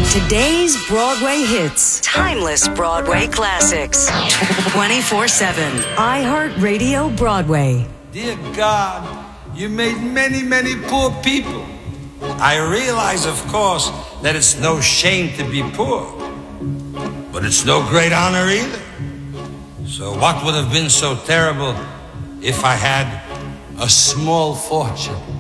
Today's Broadway hits. Timeless Broadway classics. 24/7. iHeartRadio Broadway. Dear God, you made many, many poor people. I realize, of course, that it's no shame to be poor. But it's no great honor either. So what would have been so terrible if I had a small fortune?